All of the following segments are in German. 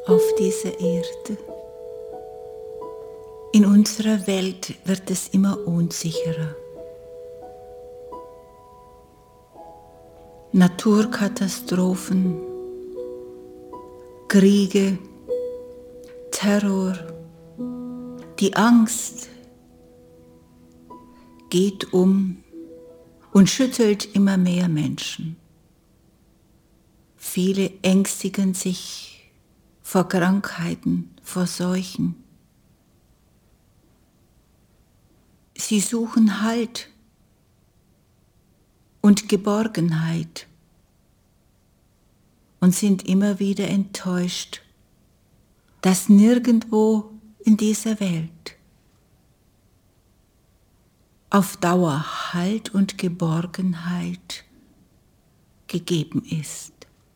auf dieser Erde. In unserer Welt wird es immer unsicherer. Naturkatastrophen, Kriege, Terror, die Angst geht um und schüttelt immer mehr Menschen. Viele ängstigen sich vor Krankheiten, vor Seuchen. Sie suchen Halt und Geborgenheit und sind immer wieder enttäuscht, dass nirgendwo in dieser Welt auf Dauer Halt und Geborgenheit gegeben ist.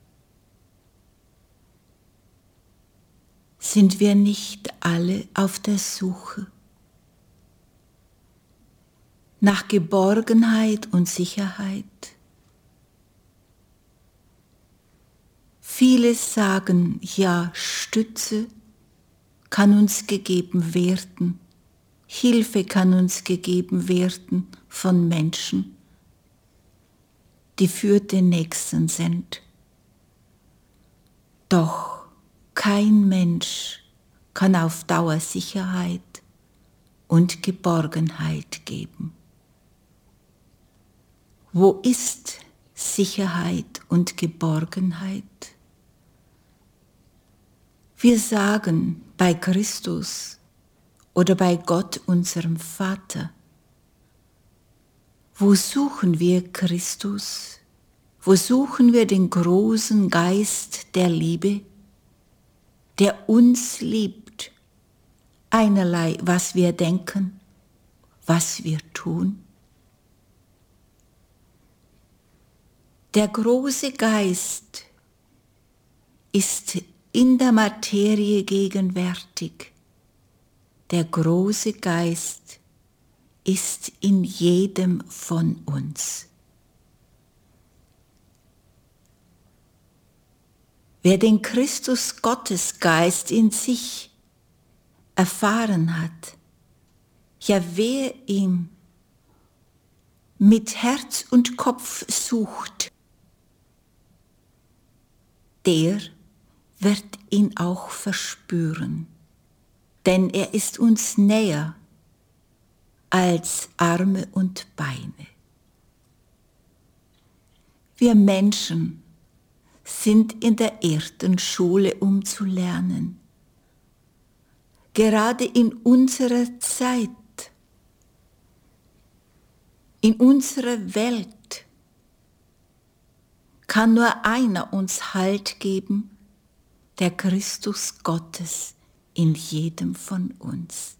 Sind wir nicht alle auf der Suche nach Geborgenheit und Sicherheit? Viele sagen, ja, Stütze kann uns gegeben werden, Hilfe kann uns gegeben werden von Menschen, die für den Nächsten sind. Doch kein Mensch kann auf Dauer Sicherheit und Geborgenheit geben. Wo ist Sicherheit und Geborgenheit? Wir sagen bei Christus oder bei Gott, unserem Vater. Wo suchen wir Christus? Wo suchen wir den großen Geist der Liebe, der uns liebt, einerlei, was wir denken, was wir tun? Der große Geist ist in der Materie gegenwärtig. Der große Geist ist in jedem von uns. Wer den Christus Gottesgeist in sich erfahren hat, ja wer ihn mit Herz und Kopf sucht, der wird ihn auch verspüren, denn er ist uns näher als Arme und Beine. Wir Menschen sind in der Erdenschule, um zu lernen. Gerade in unserer Zeit, in unserer Welt, kann nur einer uns Halt geben, der Christus Gottes in jedem von uns.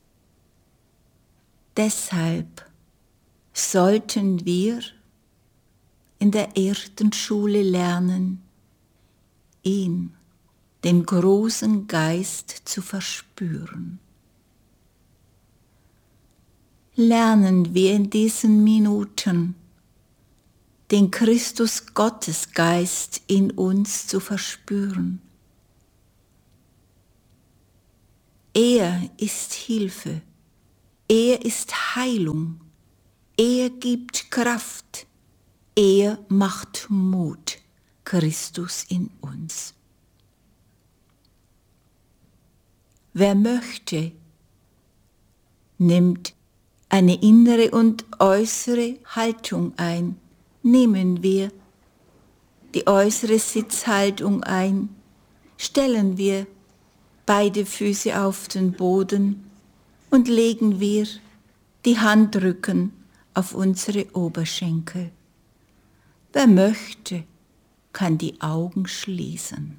Deshalb sollten wir in der Erdenschule lernen, ihn, den großen Geist, zu verspüren. Lernen wir in diesen Minuten, den Christus Gottesgeist in uns zu verspüren. Er ist Hilfe, er ist Heilung, er gibt Kraft, er macht Mut, Christus in uns. Wer möchte, nimmt eine innere und äußere Haltung ein. Nehmen wir die äußere Sitzhaltung ein, stellen wir beide Füße auf den Boden und legen wir die Handrücken auf unsere Oberschenkel. Wer möchte, kann die Augen schließen.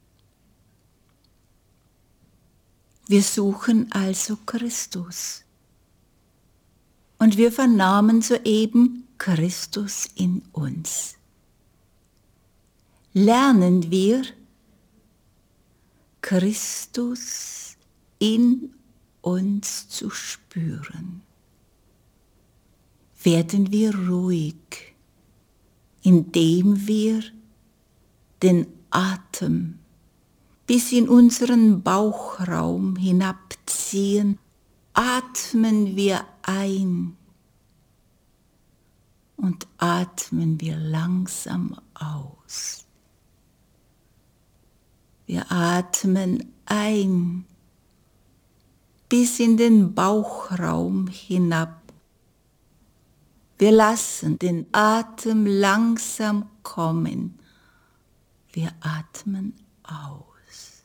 Wir suchen also Christus. Und wir vernahmen soeben Christus in uns. Lernen wir Christus in uns zu spüren. Werden wir ruhig, indem wir den Atem bis in unseren Bauchraum hinabziehen, atmen wir ein und atmen wir langsam aus. Wir atmen ein bis in den Bauchraum hinab. Wir lassen den Atem langsam kommen. Wir atmen aus.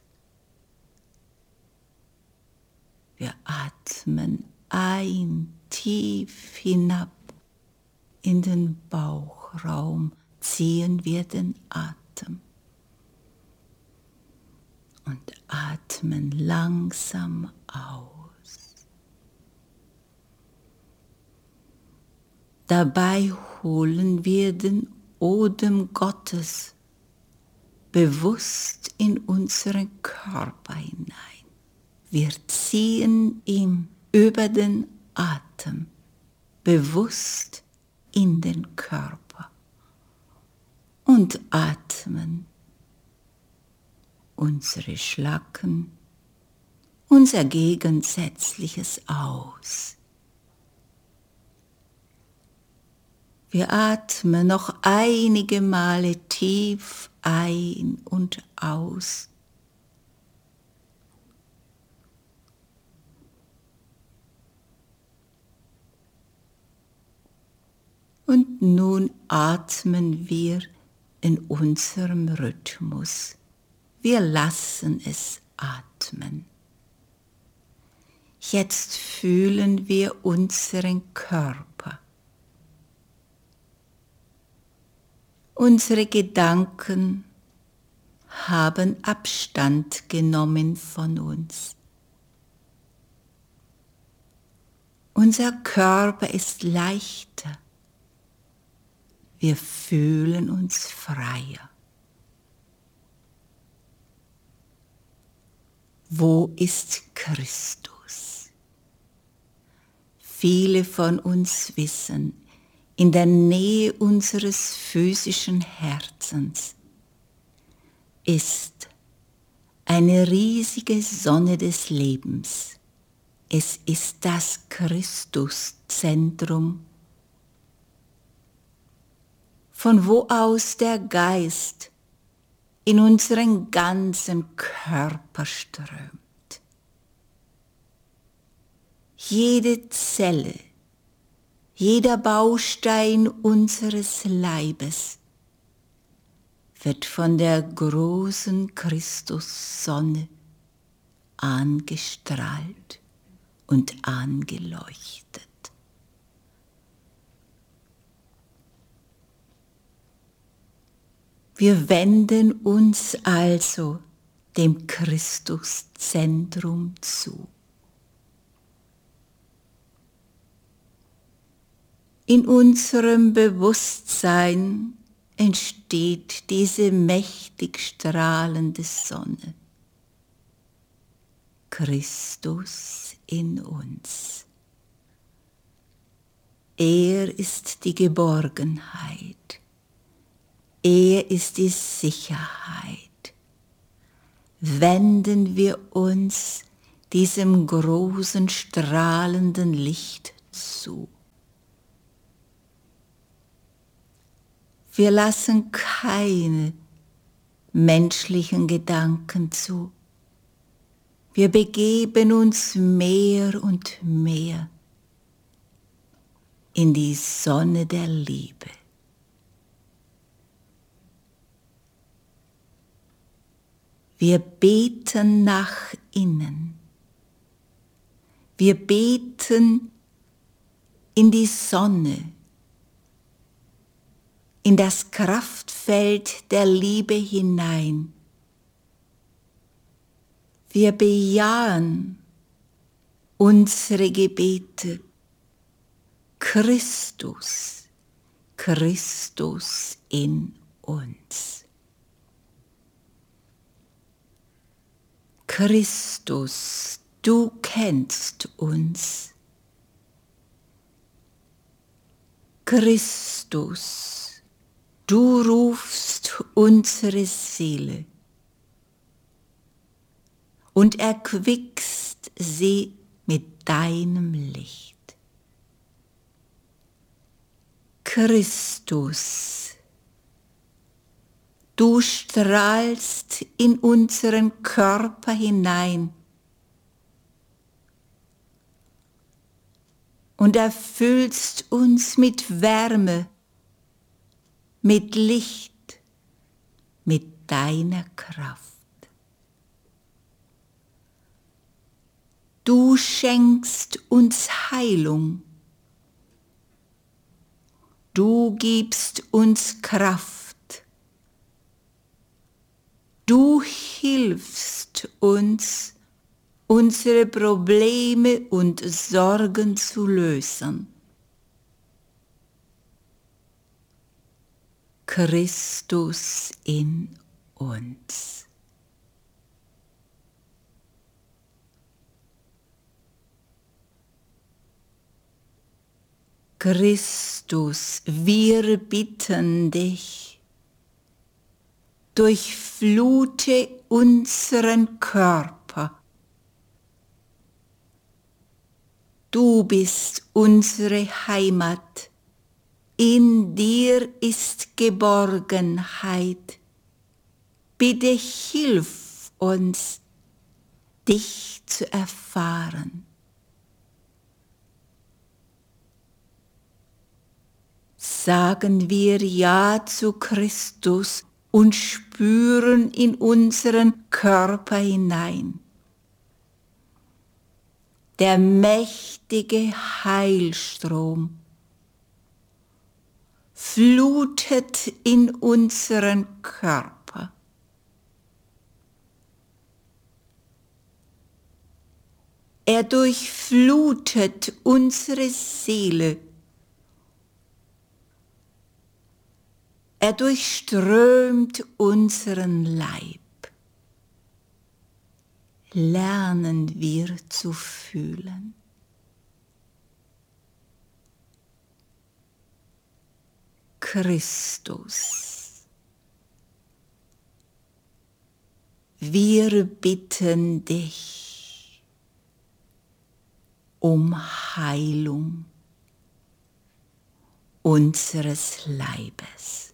Wir atmen ein, tief hinab in den Bauchraum, ziehen wir den Atem und atmen langsam aus. Dabei holen wir den Odem Gottes bewusst in unseren Körper hinein. Wir ziehen ihn über den Atem bewusst in den Körper und atmen unsere Schlacken, unser Gegensätzliches aus. Wir atmen noch einige Male tief ein und aus. Und nun atmen wir in unserem Rhythmus. Wir lassen es atmen. Jetzt fühlen wir unseren Körper. Unsere Gedanken haben Abstand genommen von uns. Unser Körper ist leichter. Wir fühlen uns freier. Wo ist Christus? Viele von uns wissen, in der Nähe unseres physischen Herzens ist eine riesige Sonne des Lebens. Es ist das Christuszentrum, von wo aus der Geist in unseren ganzen Körper strömt. Jede Zelle, jeder Baustein unseres Leibes wird von der großen Christussonne angestrahlt und angeleuchtet. Wir wenden uns also dem Christuszentrum zu. In unserem Bewusstsein entsteht diese mächtig strahlende Sonne. Christus in uns. Er ist die Geborgenheit. Er ist die Sicherheit. Wenden wir uns diesem großen strahlenden Licht zu. Wir lassen keine menschlichen Gedanken zu. Wir begeben uns mehr und mehr in die Sonne der Liebe. Wir beten nach innen. Wir beten in die Sonne, in das Kraftfeld der Liebe hinein. Wir bejahen unsere Gebete. Christus, Christus in uns. Christus, du kennst uns. Christus, du rufst unsere Seele. und erquickst sie mit deinem Licht. Christus, du strahlst in unseren Körper hinein und erfüllst uns mit Wärme, mit Licht, mit deiner Kraft. Du schenkst uns Heilung. Du gibst uns Kraft. Du hilfst uns, unsere Probleme und Sorgen zu lösen. Christus in uns. Christus, wir bitten dich, durchflute unseren Körper. Du bist unsere Heimat, in dir ist Geborgenheit. Bitte hilf uns, dich zu erfahren. Sagen wir Ja zu Christus und spüren in unseren Körper hinein. Der mächtige Heilstrom flutet in unseren Körper. Er durchflutet unsere Seele. Er durchströmt unseren Leib. Lernen wir zu fühlen. Christus, wir bitten dich um Heilung unseres Leibes.